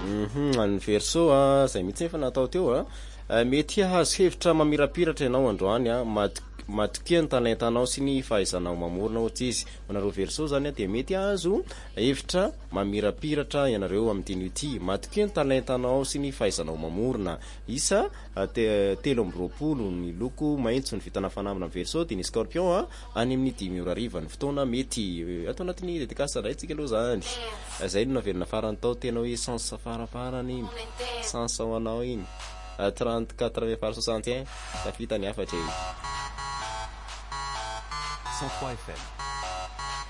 Ny verseau zay mihitsy efa natao teo mety hahazo hevitra mamirapiratra ianao androany matokia ny talentanao sy ny fahaizanao mamorona ohatsy izy manareo verseau zany dia mety hahazo hevitra mamirapiratra ianareo amin'ity ity matokia ny talentanao sy ny fahaizanao mamorona isa 3 ny loko maitso ny vitana fanamina verseau dia ny scorpion any amin'ny 5 ny fotoana mety atao anatin'ny dédicace raitsika aloha zany zay no naverina farany tao tena hoe sens farafarany sens ao anao iny 34/61 tafita ny afatra 103 FM